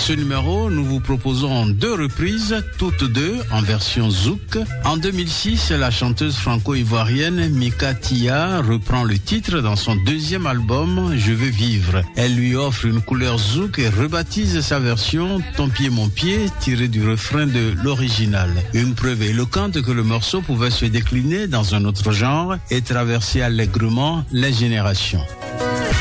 ce numéro, nous vous proposons 2 reprises, toutes 2 en version zouk. En 2006, la chanteuse franco-ivoirienne Mika Tia reprend le titre dans son 2e album Je veux vivre. Elle lui offre une couleur zouk et rebaptise sa version Ton pied mon pied, tirée du refrain de l'original. Une preuve éloquente que le morceau pouvait se décliner dans un autre genre et traverser allègrement les générations.